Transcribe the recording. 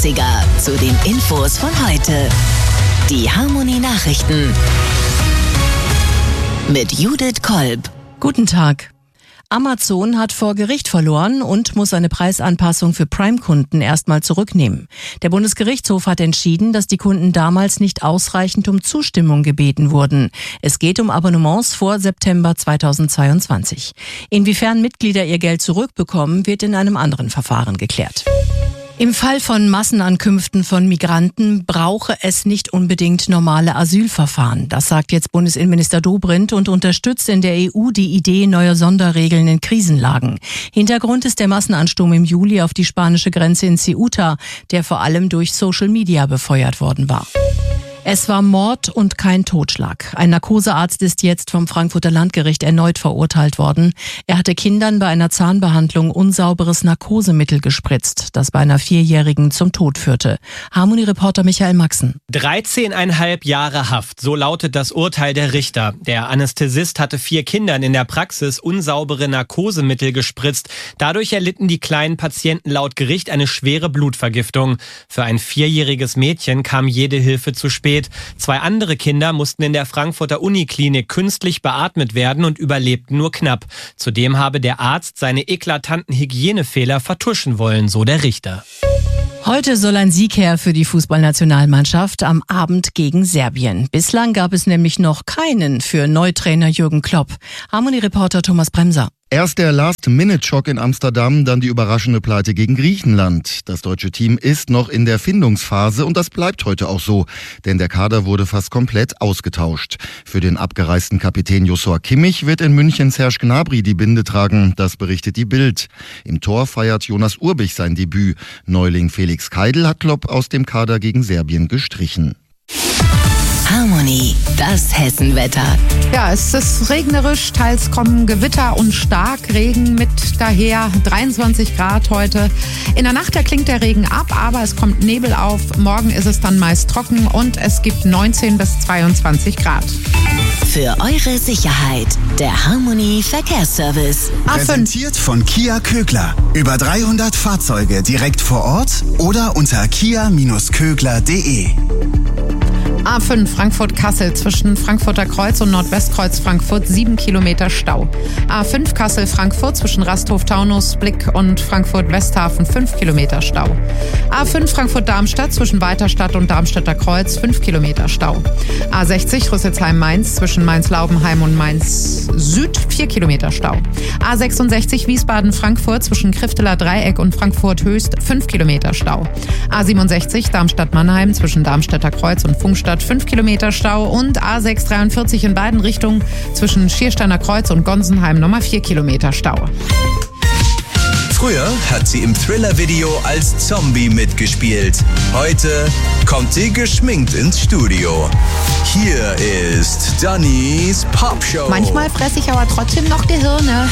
80er zu den Infos von heute. Die Harmony Nachrichten mit Judith Kolb. Guten Tag. Amazon hat vor Gericht verloren und muss eine Preisanpassung für Prime-Kunden erstmal zurücknehmen. Der Bundesgerichtshof hat entschieden, dass die Kunden damals nicht ausreichend um Zustimmung gebeten wurden. Es geht um Abonnements vor September 2022. Inwiefern Mitglieder ihr Geld zurückbekommen, wird in einem anderen Verfahren geklärt. Im Fall von Massenankünften von Migranten brauche es nicht unbedingt normale Asylverfahren. Das sagt jetzt Bundesinnenminister Dobrindt und unterstützt in der EU die Idee neuer Sonderregeln in Krisenlagen. Hintergrund ist der Massenansturm im Juli auf die spanische Grenze in Ceuta, der vor allem durch Social Media befeuert worden war. Es war Mord und kein Totschlag. Ein Narkosearzt ist jetzt vom Frankfurter Landgericht erneut verurteilt worden. Er hatte Kindern bei einer Zahnbehandlung unsauberes Narkosemittel gespritzt, das bei einer 4-Jährigen zum Tod führte. Harmony-Reporter Michael Maxen. 13,5 Jahre Haft, so lautet das Urteil der Richter. Der Anästhesist hatte 4 Kindern in der Praxis unsaubere Narkosemittel gespritzt. Dadurch erlitten die kleinen Patienten laut Gericht eine schwere Blutvergiftung. Für ein 4-jähriges Mädchen kam jede Hilfe zu spät. 2 andere Kinder mussten in der Frankfurter Uniklinik künstlich beatmet werden und überlebten nur knapp. Zudem habe der Arzt seine eklatanten Hygienefehler vertuschen wollen, so der Richter. Heute soll ein Sieg her für die Fußballnationalmannschaft am Abend gegen Serbien. Bislang gab es nämlich noch keinen für Neutrainer Jürgen Klopp. Harmony-Reporter Thomas Bremser. Erst der Last-Minute-Schock in Amsterdam, dann die überraschende Pleite gegen Griechenland. Das deutsche Team ist noch in der Findungsphase und das bleibt heute auch so, denn der Kader wurde fast komplett ausgetauscht. Für den abgereisten Kapitän Joshua Kimmich wird in München Serge Gnabry die Binde tragen, das berichtet die Bild. Im Tor feiert Jonas Urbich sein Debüt. Neuling Felix Keidl hat Klopp aus dem Kader gegen Serbien gestrichen. Harmony, das Hessenwetter. Ja, es ist regnerisch, teils kommen Gewitter und Starkregen mit daher. 23 Grad heute. In der Nacht klingt der Regen ab, aber es kommt Nebel auf. Morgen ist es dann meist trocken und es gibt 19 bis 22 Grad. Für eure Sicherheit, der Harmony Verkehrsservice. Präsentiert von Kia Kögler. Über 300 Fahrzeuge direkt vor Ort oder unter kia-kögler.de. A5 Frankfurt-Kassel zwischen Frankfurter Kreuz und Nordwestkreuz Frankfurt 7 Kilometer Stau. A5 Kassel-Frankfurt zwischen Rasthof-Taunus, Blick und Frankfurt-Westhafen 5 Kilometer Stau. A5 Frankfurt-Darmstadt zwischen Weiterstadt und Darmstädter Kreuz 5 Kilometer Stau. A60 Rüsselsheim-Mainz zwischen Mainz-Laubenheim und Mainz-Süd 4 Kilometer Stau. A66 Wiesbaden-Frankfurt zwischen Krifteler Dreieck und Frankfurt-Höchst 5 Kilometer Stau. A67 Darmstadt-Mannheim zwischen Darmstädter Kreuz und Funkstadt 5 Kilometer Stau und A643 in beiden Richtungen zwischen Schiersteiner Kreuz und Gonsenheim nochmal 4 Kilometer Stau. Früher hat sie im Thriller-Video als Zombie mitgespielt. Heute kommt sie geschminkt ins Studio. Hier ist Dannys Popshow. Manchmal fresse ich aber trotzdem noch Gehirne.